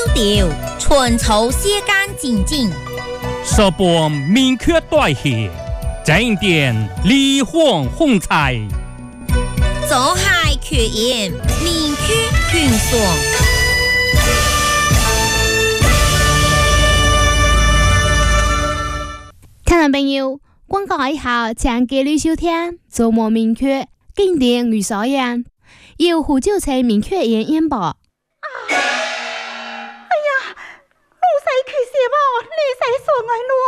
调，春秋时间静静， 十般明确代谢，正点离荒风采， 走海缺盐，明确均爽。 听众朋友，广告以后请继续收听周末明确经典与所言，由胡椒菜明确演播。 哎呀，路西去什么？你使说我路